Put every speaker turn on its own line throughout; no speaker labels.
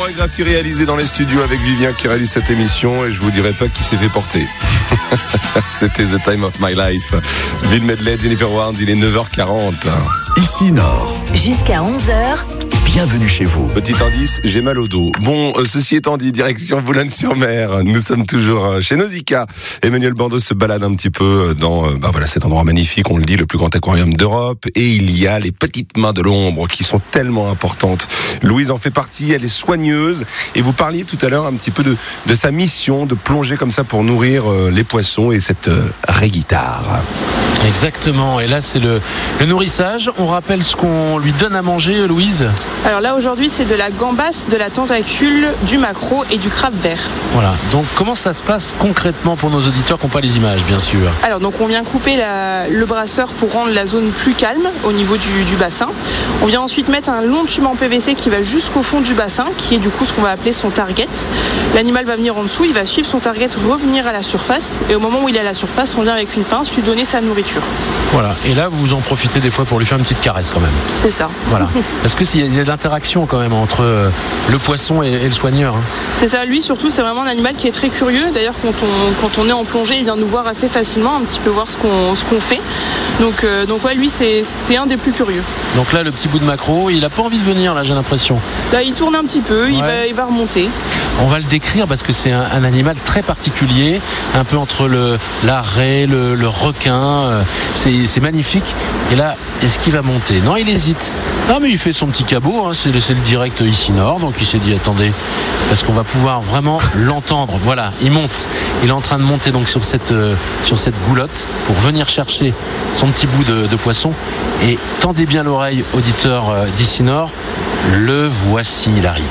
chorégraphie réalisée dans les studios avec Vivien qui réalise cette émission et je vous dirai pas qui s'est fait porter. C'était The Time of My Life. Bill Medley, Jennifer Warnes, il est 9h40.
Ici Nord.
Jusqu'à 11h.
Bienvenue chez vous.
Petit indice, j'ai mal au dos. Bon, ceci étant dit, direction Boulogne-sur-Mer. Nous sommes toujours chez Nausicaa. Emmanuel Bordeaux se balade un petit peu dans cet endroit magnifique, on le dit, le plus grand aquarium d'Europe. Et il y a les petites mains de l'ombre qui sont tellement importantes. Louise en fait partie, elle est soigneuse. Et vous parliez tout à l'heure un petit peu de sa mission de plonger comme ça pour nourrir les poissons et cette ré-guitare.
Exactement, et là c'est le nourrissage. On rappelle ce qu'on lui donne à manger, Louise.
Alors là aujourd'hui c'est de la gambasse, de la tentacule, du maquereau et du crabe vert.
Voilà, donc comment ça se passe concrètement pour nos auditeurs qui n'ont pas les images bien sûr?
Alors donc on vient couper le brasseur pour rendre la zone plus calme au niveau du bassin. On vient ensuite mettre un long tube en PVC qui va jusqu'au fond du bassin, qui est du coup ce qu'on va appeler son target. L'animal va venir en dessous, il va suivre son target, revenir à la surface, et au moment où il est à la surface, on vient avec une pince lui donner sa nourriture.
Voilà, et là vous en profitez des fois pour lui faire une petite caresse quand même.
C'est ça.
Voilà, parce qu'il y a de l'interaction quand même entre le poisson et le soigneur.
C'est ça, lui surtout c'est vraiment un animal qui est très curieux. D'ailleurs quand on est en plongée, il vient nous voir assez facilement, un petit peu voir ce qu'on fait. Donc ouais, lui c'est un des plus curieux.
Donc là le petit bout de maquereau, il a pas envie de venir là, j'ai l'impression.
Là il tourne un petit peu, il va remonter.
On va le décrire parce que c'est un animal très particulier, un peu entre la raie, le requin, c'est magnifique. Et là, est-ce qu'il va monter? Non, il hésite. Non, mais il fait son petit cabot, c'est le direct ici Nord, donc il s'est dit attendez, parce qu'on va pouvoir vraiment l'entendre. Voilà, il monte. Il est en train de monter donc sur cette goulotte pour venir chercher son petit bout de poisson. Et tendez bien l'oreille, auditeur d'ici Nord, le voici, il arrive.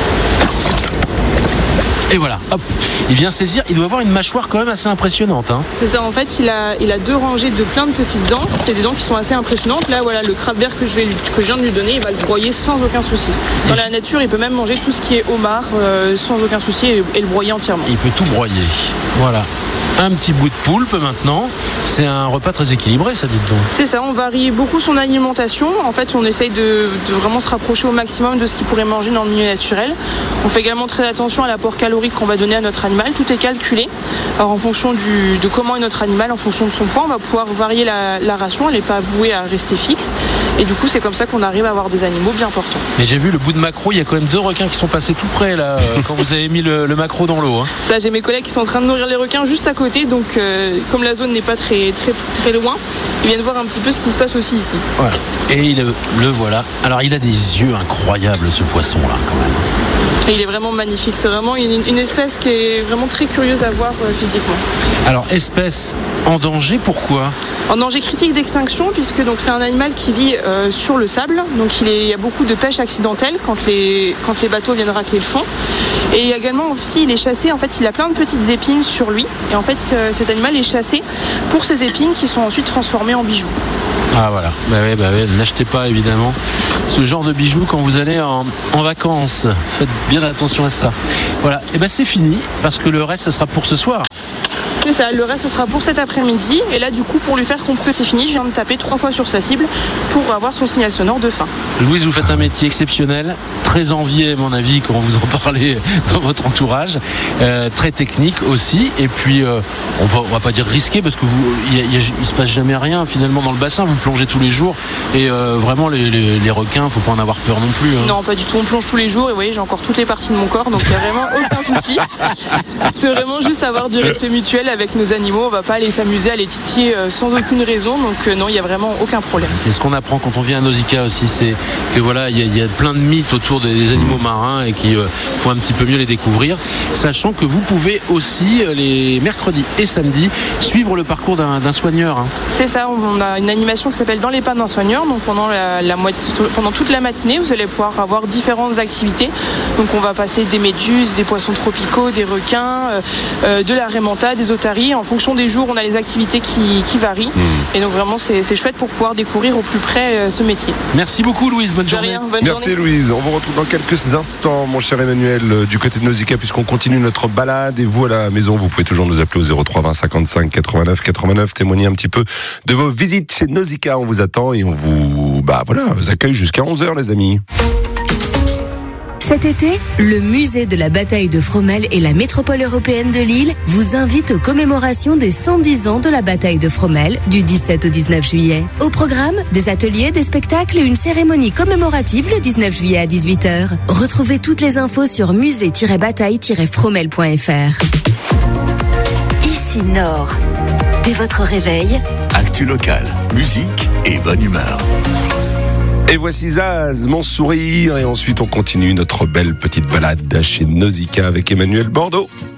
Et voilà, hop, il vient saisir. Il doit avoir une mâchoire quand même assez impressionnante.
C'est ça, en fait, il a 2 rangées de plein de petites dents. C'est des dents qui sont assez impressionnantes. Là, voilà, le crabe vert que je viens de lui donner, il va le broyer sans aucun souci. Dans la nature, il peut même manger tout ce qui est homard sans aucun souci et le broyer entièrement.
Il peut tout broyer. Voilà. Un petit bout de poulpe maintenant. C'est un repas très équilibré, ça, dites donc.
C'est ça, on varie beaucoup son alimentation. En fait, on essaye de vraiment se rapprocher au maximum de ce qu'il pourrait manger dans le milieu naturel. On fait également très attention à l'apport calorique qu'on va donner à notre animal. Tout est calculé. Alors, en fonction de comment est notre animal, en fonction de son poids, on va pouvoir varier la ration. Elle n'est pas vouée à rester fixe. Et du coup, c'est comme ça qu'on arrive à avoir des animaux bien portants.
Mais j'ai vu le bout de maquereau, il y a quand même 2 requins qui sont passés tout près là, quand vous avez mis le maquereau dans l'eau.
Ça, j'ai mes collègues qui sont en train de nourrir les requins juste à côté. Donc, comme la zone n'est pas très, très, très loin, ils viennent voir un petit peu ce qui se passe aussi ici.
Voilà. Et le voilà. Alors, il a des yeux incroyables, ce poisson-là, quand même.
Et il est vraiment magnifique. C'est vraiment une espèce qui est vraiment très curieuse à voir physiquement.
Alors, espèce en danger, pourquoi?
En danger critique d'extinction, puisque donc, c'est un animal qui vit sur le sable. Donc il y a beaucoup de pêche accidentelle quand les bateaux viennent racler le fond. Et également aussi, il est chassé. En fait, il a plein de petites épines sur lui. Et en fait, cet animal est chassé pour ces épines qui sont ensuite transformées en bijoux.
Ah voilà, bah ouais, n'achetez pas évidemment ce genre de bijoux quand vous allez en vacances. Faites bien attention à ça. Voilà, et c'est fini parce que le reste ça sera pour ce soir.
C'est ça, le reste ce sera pour cet après-midi. Et là du coup pour lui faire comprendre que c'est fini, je viens de taper 3 fois sur sa cible pour avoir son signal sonore de fin.
Louise, vous faites un métier exceptionnel, très envié à mon avis quand vous en parlez dans votre entourage, très technique aussi. Et puis on va pas dire risqué parce que il se passe jamais rien finalement dans le bassin. Vous plongez tous les jours et vraiment les requins, faut pas en avoir peur non plus.
Non, pas du tout. On plonge tous les jours et vous voyez, j'ai encore toutes les parties de mon corps, donc il n'y a vraiment aucun souci. C'est vraiment juste avoir du respect mutuel avec nos animaux. On va pas aller s'amuser à les titiller sans aucune raison. Donc non, il n'y a vraiment aucun problème.
C'est ce qu'on apprend quand on vient à Nausicaa aussi, c'est que voilà, il y a plein de mythes autour des animaux marins et qu'il faut un petit peu mieux les découvrir. Sachant que vous pouvez aussi les mercredis et samedis suivre le parcours d'un soigneur.
C'est ça, on a une animation qui s'appelle Dans les pas d'un soigneur. Donc pendant toute la matinée, vous allez pouvoir avoir différentes activités. Donc on va passer des méduses, des poissons tropicaux, des requins, de la raimanta, des otaries. En fonction des jours, on a les activités qui varient. Et donc vraiment, c'est chouette pour pouvoir découvrir au plus près ce métier.
Merci beaucoup Louise, bonne journée.
Merci Louise, on vous retrouve dans quelques instants mon cher Emmanuel du côté de Nausicaa puisqu'on continue notre balade et vous à la maison vous pouvez toujours nous appeler au 03 20 55 89 89, témoigner un petit peu de vos visites chez Nausicaa, on vous attend et on vous accueille jusqu'à 11h les amis.
Cet été, le musée de la bataille de Fromelles et la métropole européenne de Lille vous invitent aux commémorations des 110 ans de la bataille de Fromelles du 17 au 19 juillet. Au programme, des ateliers, des spectacles et une cérémonie commémorative le 19 juillet à 18h. Retrouvez toutes les infos sur musée-bataille-fromelles.fr.
Ici Nord. Dès votre réveil, actu local, musique et bonne humeur.
Et voici Zaz, Mon sourire. Et ensuite, on continue notre belle petite balade chez Nausicaa avec Emmanuel Bordeaux.